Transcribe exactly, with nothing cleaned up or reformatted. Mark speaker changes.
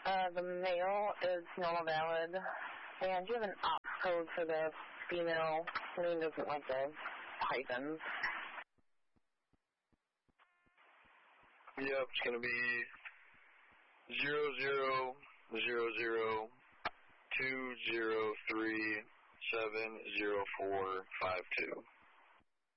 Speaker 1: Uh, the male is normal valid. And do you have an op code for the female? Celine doesn't like the hyphens.
Speaker 2: Yep, it's going to be zero zero zero zero two zero three seven zero four five two.